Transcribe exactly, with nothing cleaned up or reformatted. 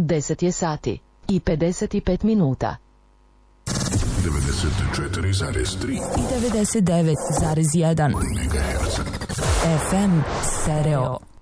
deset je sati i pedeset pet minuta. devedeset četiri zarez tri i devedeset devet zarez jedan megaherca F M Stereo.